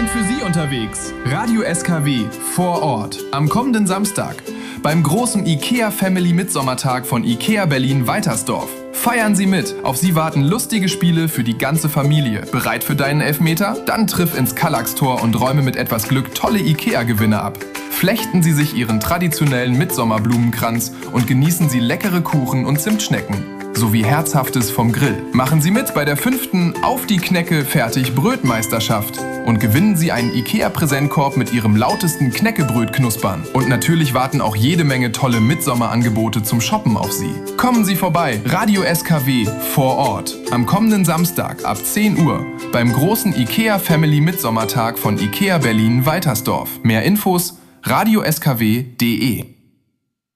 sind für Sie unterwegs. Radio SKW vor Ort am kommenden Samstag beim großen IKEA Family Mitsommertag von IKEA Berlin Weitersdorf. Feiern Sie mit. Auf Sie warten lustige Spiele für die ganze Familie. Bereit für deinen Elfmeter? Dann triff ins Kallax-Tor und räume mit etwas Glück tolle IKEA-Gewinne ab. Flechten Sie sich Ihren traditionellen Mitsommerblumenkranz und genießen Sie leckere Kuchen und Zimtschnecken. Sowie Herzhaftes vom Grill. Machen Sie mit bei der 5. Auf die Knecke fertig Brötmeisterschaft und gewinnen Sie einen IKEA-Präsentkorb mit Ihrem lautesten Knäckebröt-Knuspern. Und natürlich warten auch jede Menge tolle Mitsommerangebote zum Shoppen auf Sie. Kommen Sie vorbei, Radio SKW vor Ort, am kommenden Samstag ab 10 Uhr beim großen IKEA Family Mitsommertag von IKEA Berlin Weitersdorf. Mehr Infos radioskw.de